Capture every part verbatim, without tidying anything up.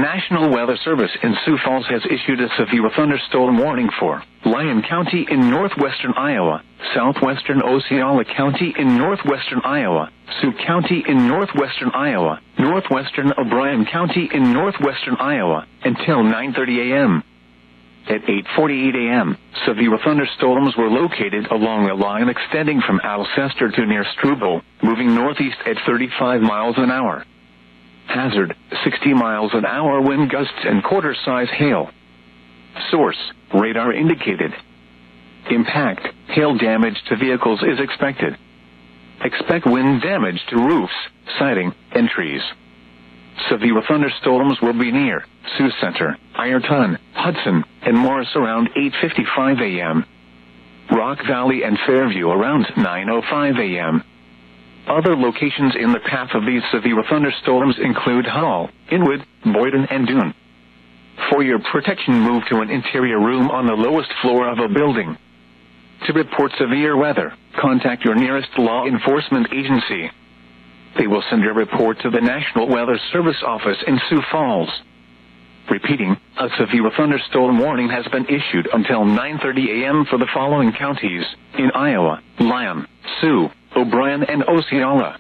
National Weather Service in Sioux Falls has issued a severe thunderstorm warning for Lyon County in northwestern Iowa, southwestern Osceola County in northwestern Iowa, Sioux County in northwestern Iowa, northwestern O'Brien County in northwestern Iowa, until nine thirty a.m. At eight forty-eight a.m., severe thunderstorms were located along a line extending from Alcester to near Struble, moving northeast at thirty-five miles an hour. Hazard, sixty miles an hour wind gusts and quarter-size hail. Source, radar indicated. Impact, hail damage to vehicles is expected. Expect wind damage to roofs, siding, and trees. Severe thunderstorms will be near Sioux Center, Ironton, Hudson, and Morris around eight fifty-five a.m. Rock Valley and Fairview around nine oh five a.m. Other locations in the path of these severe thunderstorms include Hall, Inwood, Boyden, and Dune. For your protection, move to an interior room on the lowest floor of a building. To report severe weather, contact your nearest law enforcement agency. They will send your report to the National Weather Service office in Sioux Falls. Repeating, a severe thunderstorm warning has been issued until nine thirty a.m. for the following counties in Iowa: Lyon, Sioux, O'Brien, and Osceola.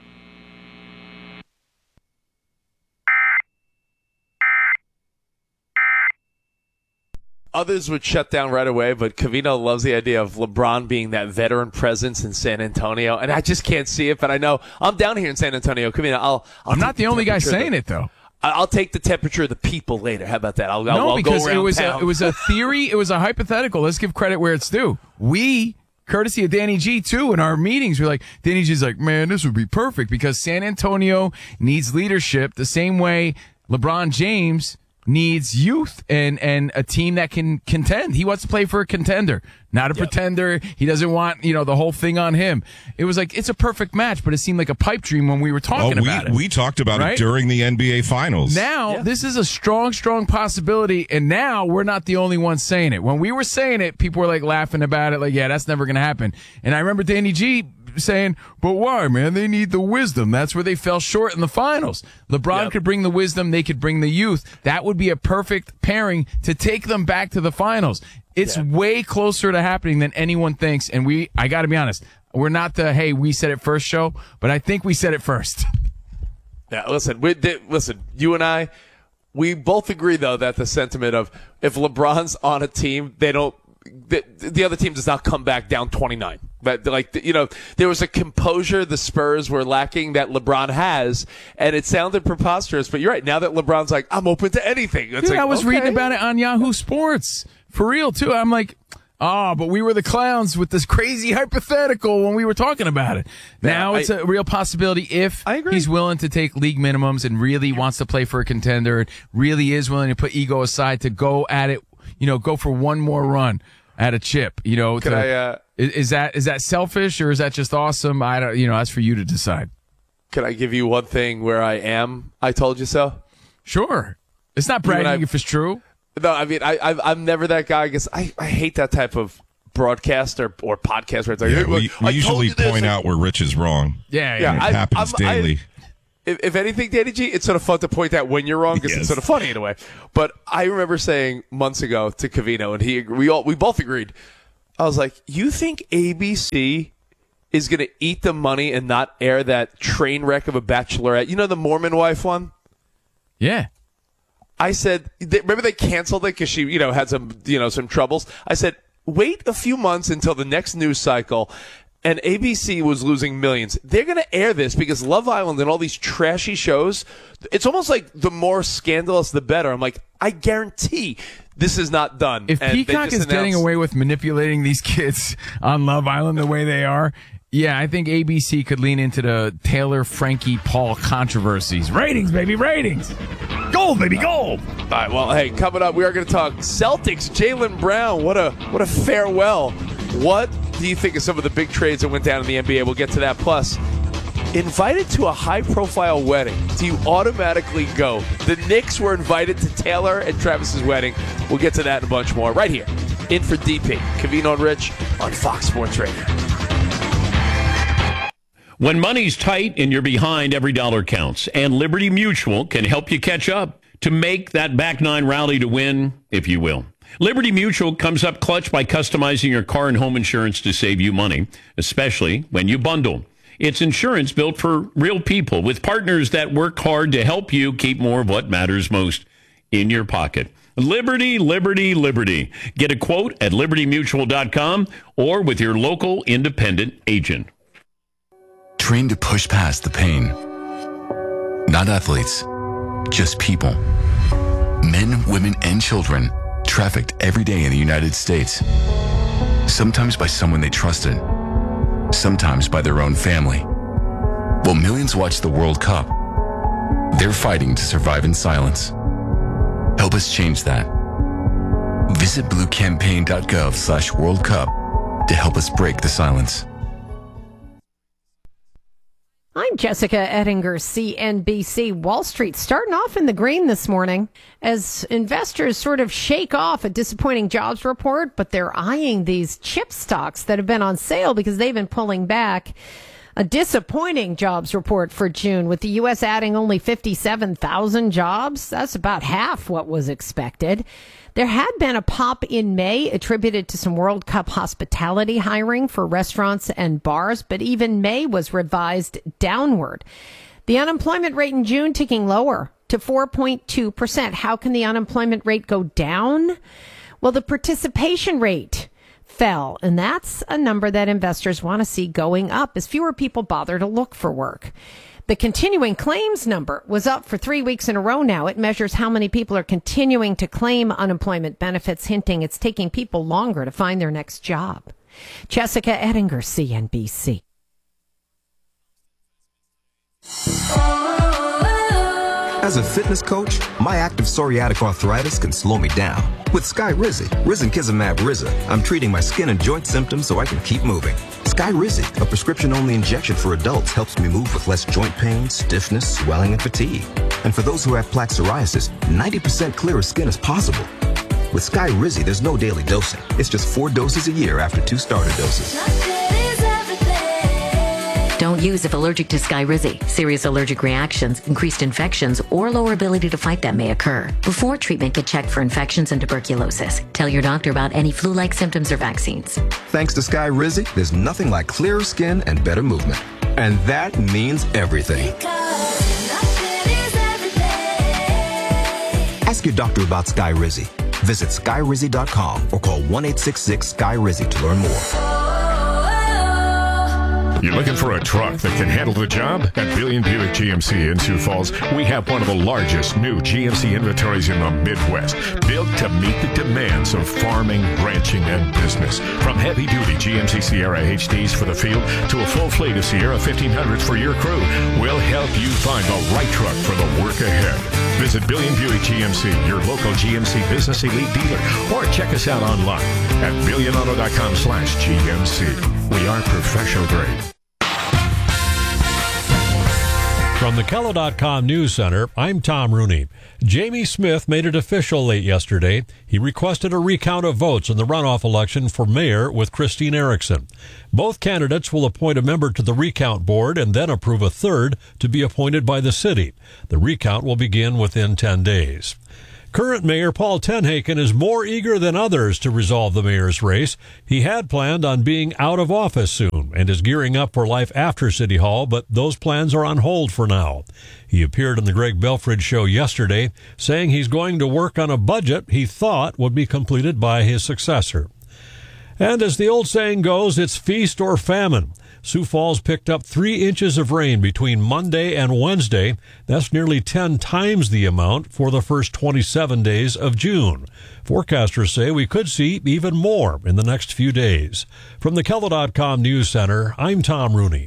Others would shut down right away, but Covino loves the idea of LeBron being that veteran presence in San Antonio, and I just can't see it, but I know I'm down here in San Antonio. Covino, I'll, I'll I'm not the, the only guy saying the, it, though. I'll take the temperature of the people later. How about that? I'll, no, I'll, I'll because go around it was town. a, it was a theory. It was a hypothetical. Let's give credit where it's due. We, courtesy of Danny G, too, in our meetings, we're like, Danny G's like, man, this would be perfect because San Antonio needs leadership the same way LeBron James needs youth and, and a team that can contend. He wants to play for a contender, not a yep. pretender. He doesn't want, you know, the whole thing on him. It was like, it's a perfect match, but it seemed like a pipe dream when we were talking oh, we, about it. We talked about right? it during the N B A Finals. Now, yeah. this is a strong, strong possibility, and now we're not the only ones saying it. When we were saying it, people were like laughing about it, like, yeah, that's never going to happen. And I remember Danny G saying, but why, man? They need the wisdom. That's where they fell short in the finals. LeBron yep. could bring the wisdom. They could bring the youth. That would be a perfect pairing to take them back to the finals. It's yeah. way closer to happening than anyone thinks. And we, I got to be honest, we're not the, hey, we said it first show, but I think we said it first. Yeah, listen, we, they, listen, you and I, we both agree, though, that the sentiment of if LeBron's on a team, they don't, the, the other team does not come back down twenty-nine. But, like, you know, there was a composure the Spurs were lacking that LeBron has, and it sounded preposterous. But you're right. Now that LeBron's like, I'm open to anything. It's Dude, like, I was okay. reading about it on Yahoo Sports. For real, too. I'm like, oh, but we were the clowns with this crazy hypothetical when we were talking about it. Now yeah, it's I, a real possibility if he's willing to take league minimums and really wants to play for a contender and really is willing to put ego aside to go at it, you know, go for one more run at a chip. You know, Can to, I, uh, is, is that is that selfish or is that just awesome? I don't, you know, that's for you to decide. Can I give you one thing where I am? I told you so. Sure. It's not bragging if it's true. No, I mean, I, I, I'm never that guy. I guess I, I hate that type of broadcast or, or podcast where it's like, yeah, hey, we, we usually point out where Rich is wrong. Yeah, yeah. And it I, happens I'm, daily. I, if, if anything, Danny G, it's sort of fun to point out when you're wrong because yes. it's sort of funny in a way. But I remember saying months ago to Covino, and he we all we both agreed. I was like, you think A B C is going to eat the money and not air that train wreck of a Bachelorette? You know the Mormon wife one? Yeah. I said, remember they canceled it because she, you know, had some, you know, some troubles. I said, wait a few months until the next news cycle, and A B C was losing millions. They're going to air this because Love Island and all these trashy shows, it's almost like the more scandalous, the better. I'm like, I guarantee this is not done. If and Peacock is announced- getting away with manipulating these kids on Love Island the way they are, yeah, I think A B C could lean into the Taylor, Frankie, Paul controversies. Ratings, baby, ratings. Gold, baby, gold. All right, well, hey, coming up, we are going to talk Celtics, Jaylen Brown. What a what a farewell. What do you think of some of the big trades that went down in the N B A? We'll get to that. Plus, invited to a high-profile wedding, do you automatically go? The Knicks were invited to Taylor and Travis's wedding. We'll get to that and a bunch more right here. In for D P, Covino and Rich on Fox Sports Radio. When money's tight and you're behind, every dollar counts, and Liberty Mutual can help you catch up. to make that back nine rally to win, if you will. Liberty Mutual comes up clutch by customizing your car and home insurance to save you money, especially when you bundle. It's insurance built for real people with partners that work hard to help you keep more of what matters most in your pocket. Liberty, Liberty, Liberty. Get a quote at liberty mutual dot com or with your local independent agent. Trained to push past the pain. Not athletes, just people. Men, women, and children trafficked every day in the United States. Sometimes by someone they trusted. Sometimes by their own family. While millions watch the World Cup, they're fighting to survive in silence. Help us change that. Visit blue campaign dot gov slash World Cup to help us break the silence. I'm Jessica Ettinger, C N B C. Wall Street starting off in the green this morning as investors sort of shake off a disappointing jobs report, but they're eyeing these chip stocks that have been on sale because they've been pulling back. A disappointing jobs report for June, with the U S adding only fifty-seven thousand jobs. That's about half what was expected. There had been a pop in May attributed to some World Cup hospitality hiring for restaurants and bars, but even May was revised downward. The unemployment rate in June ticking lower to four point two percent. How can the unemployment rate go down? Well, the participation rate fell, and that's a number that investors want to see going up as fewer people bother to look for work. The continuing claims number was up for three weeks in a row now. It measures how many people are continuing to claim unemployment benefits, hinting it's taking people longer to find their next job. Jessica Ettinger, C N B C. As a fitness coach, my active psoriatic arthritis can slow me down. With Skyrizi, risankizumab Riza, I'm treating my skin and joint symptoms so I can keep moving. Skyrizi, a prescription-only injection for adults, helps me move with less joint pain, stiffness, swelling, and fatigue. And for those who have plaque psoriasis, ninety percent clearer skin is possible. With Skyrizi, there's no daily dosing. It's just four doses a year after two starter doses. Don't use if allergic to Skyrizi. Serious allergic reactions, increased infections, or lower ability to fight them may occur. Before treatment, get checked for infections and tuberculosis. Tell your doctor about any flu-like symptoms or vaccines. Thanks to Skyrizi, there's nothing like clearer skin and better movement. And that means everything. Ask your doctor about Skyrizi. Visit skyrizi dot com or call one eight six six Sky Rizi to learn more. You're looking for a truck that can handle the job? At Billion Buick G M C in Sioux Falls, we have one of the largest new G M C inventories in the Midwest, built to meet the demands of farming, ranching, and business. From heavy-duty G M C Sierra H Ds for the field to a full fleet of Sierra fifteen hundreds for your crew, we'll help you find the right truck for the work ahead. Visit Billion Buick G M C, your local G M C Business Elite dealer, or check us out online at billion auto dot com slash G M C. We are professional grade. From the Kello dot com News Center, I'm Tom Rooney. Jamie Smith made it official late yesterday. He requested a recount of votes in the runoff election for mayor with Christine Erickson. Both candidates will appoint a member to the recount board and then approve a third to be appointed by the city. The recount will begin within ten days. Current Mayor Paul Tenhaken is more eager than others to resolve the mayor's race. He had planned on being out of office soon and is gearing up for life after City Hall, but those plans are on hold for now. He appeared on the Greg Belfridge show yesterday, saying he's going to work on a budget he thought would be completed by his successor. And as the old saying goes, it's feast or famine. Sioux Falls picked up three inches of rain between Monday and Wednesday. That's nearly ten times the amount for the first twenty-seven days of June. Forecasters say we could see even more in the next few days. From the Kello dot com News Center, I'm Tom Rooney.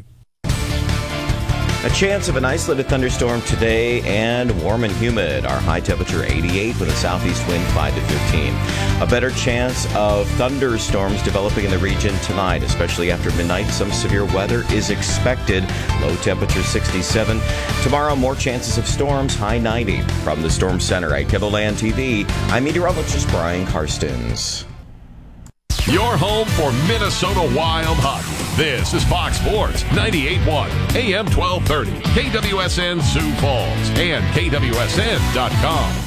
A chance of an isolated thunderstorm today and warm and humid. Our high temperature eighty-eight with a southeast wind five to fifteen. A better chance of thunderstorms developing in the region tonight, especially after midnight. Some severe weather is expected. Low temperature sixty-seven. Tomorrow, more chances of storms, high ninety. From the Storm Center at KEVOLAND T V, I'm meteorologist Brian Karstens. Your home for Minnesota Wild hockey. This is Fox Sports ninety-eight point one, A M twelve thirty, K W S N Sioux Falls, and K W S N dot com.